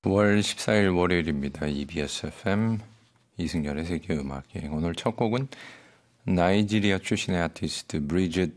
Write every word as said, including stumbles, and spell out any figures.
구월 십사일 월요일입니다. 이비에스 에프엠 이승열의 세계음악여행. 오늘 첫 곡은 나이지리아 출신의 아티스트 브리짓